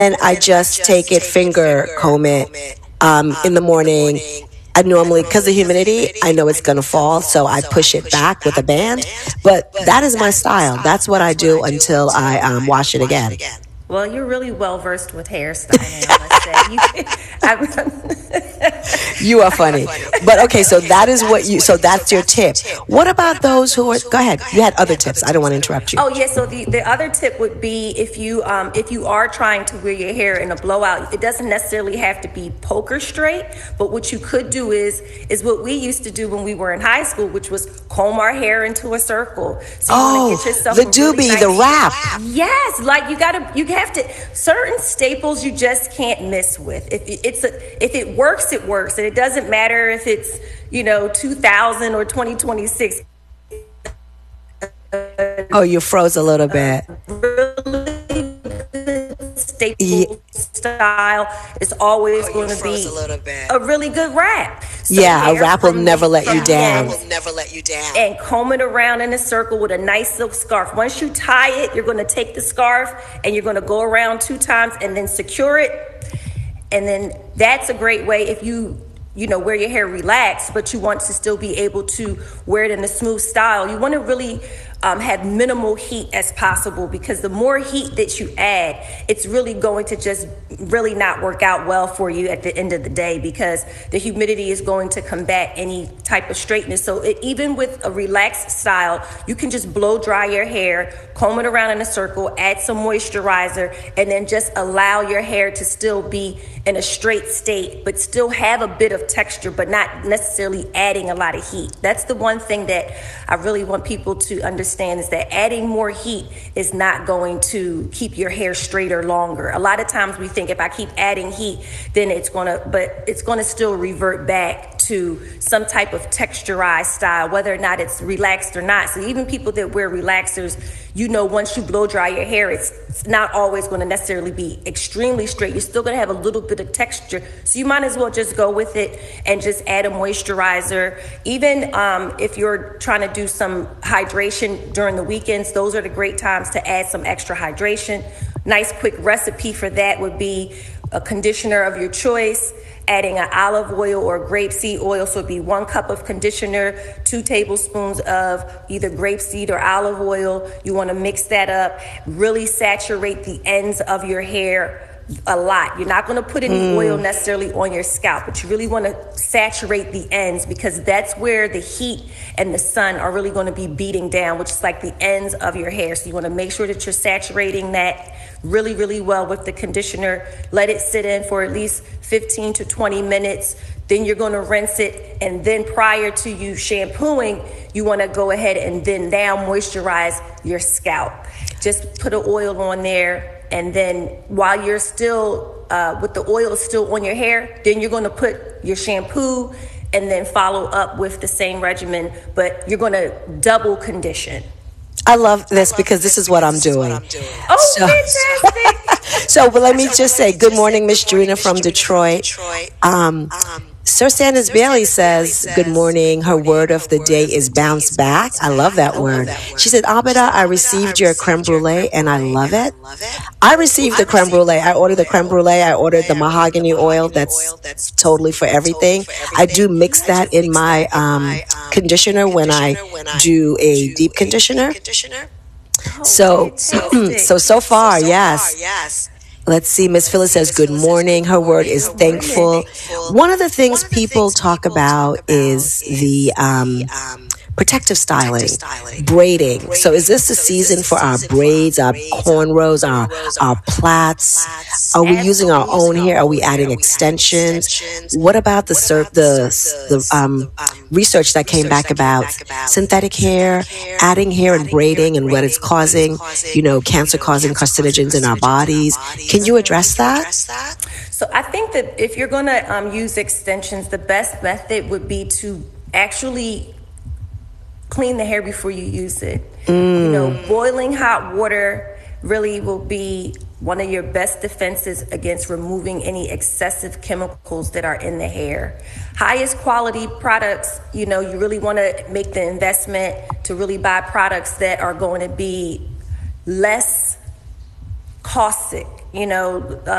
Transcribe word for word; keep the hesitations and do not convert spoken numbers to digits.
I just take it, finger comb it um, in the morning. I normally, because of humidity, I know it's going to fall, so I push it back with a band. But that is my style. That's what I do until I um, wash it again. Well, you're really well versed with hairstyling, I must say. You, you are funny. But okay, so that is what you, so that's your tip. What about those who are, go ahead, you had other tips. I don't want to interrupt you. Oh, yeah, so the, the other tip would be if you, um, if you are trying to wear your hair in a blowout, it doesn't necessarily have to be poker straight, but what you could do is, is what we used to do when we were in high school, which was comb our hair into a circle. So you oh, want to get yourself the a really doobie, nice, the wrap. Yes, like you gotta, you have to, certain staples you just can't miss with. If it's a, if it works, it works, and it doesn't matter if it's, you know, two thousand or twenty twenty-six. Oh, you froze a little bit. Really good staple yeah. style is always oh, going to be a, a really good wrap. So yeah, a wrap will never let you down. Will never let you down. And comb it around in a circle with a nice silk scarf. Once you tie it, you're going to take the scarf and you're going to go around two times and then secure it. And then that's a great way if you you know, wear your hair relaxed, but you want to still be able to wear it in a smooth style. You want to really um, have minimal heat as possible, because the more heat that you add, it's really going to just really not work out well for you at the end of the day, because the humidity is going to combat any type of straightness. So it, even with a relaxed style, you can just blow dry your hair, comb it around in a circle, add some moisturizer, and then just allow your hair to still be in a straight state, but still have a bit of texture, but not necessarily adding a lot of heat. That's the one thing that I really want people to understand, is that adding more heat is not going to keep your hair straighter longer. A lot of times we think if I keep adding heat, then it's going to, but it's going to still revert back to some type of texturized style, whether or not it's relaxed or not. So even people that wear relaxers, you know, once you blow dry your hair, it's, it's not always going to necessarily be extremely straight. You're still going to have a little bit of texture. So you might as well just go with it and just add a moisturizer. Even um, if you're trying to do some hydration during the weekends, those are the great times to add some extra hydration. Nice quick recipe for that would be a conditioner of your choice, adding an olive oil or grapeseed oil. So it'd be one cup of conditioner, two tablespoons of either grapeseed or olive oil. You want to mix that up, really saturate the ends of your hair a lot. You're not going to put any mm. oil necessarily on your scalp, but you really want to saturate the ends, because that's where the heat and the sun are really going to be beating down, which is like the ends of your hair. So you want to make sure that you're saturating that really, really well with the conditioner. Let it sit in for at least fifteen to twenty minutes. Then you're going to rinse it. And then prior to you shampooing, you want to go ahead and then now moisturize your scalp. Just put an oil on there. And then while you're still, uh, with the oil still on your hair, then you're going to put your shampoo and then follow up with the same regimen, but you're going to double condition. I love this because this is what I'm doing. Oh, so, fantastic. So, but let me just say, good morning, Miss Drina from Detroit. Um, Sir Sanders Bailey says, good morning. Her word of the day is bounce back. I love that word. She said, Abida, I received your creme brulee and I love it. I received the creme brulee. I ordered the creme brulee. I ordered the mahogany oil. That's totally for everything. I do mix that in my um, conditioner when I do a deep conditioner. So, so, so far, yes. Let's see. Miss Phyllis says, good morning. Her word is thankful. One of the things people talk about is the um, protective styling, braiding. So is this the season for our braids, our cornrows, our, our plaits? Are we using our own hair? Are we adding extensions? What about the the, the um, research that came back about synthetic hair, adding hair and braiding, and what it's causing, you know, cancer-causing carcinogens in our bodies? Can you address that? So I think that if you're going to um, use extensions, the best method would be to actually clean the hair before you use it. Mm. You know, boiling hot water really will be one of your best defenses against removing any excessive chemicals that are in the hair. Highest quality products, you know, you really want to make the investment to really buy products that are going to be less caustic you know,